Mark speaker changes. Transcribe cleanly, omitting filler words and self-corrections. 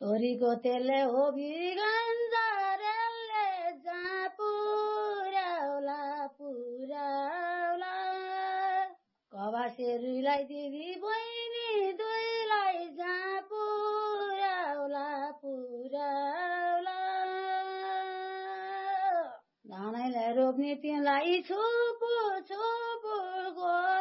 Speaker 1: छोरीको तेलले हो भिगन्जरले जहाँ पुर्याउला पुर्याउला कवासेरुलाई दिदी बहिनी दुईलाई जहाँ पुर्याउला पुर्याउला धानैलाई रोप्ने तिमीलाई छुपु छुपु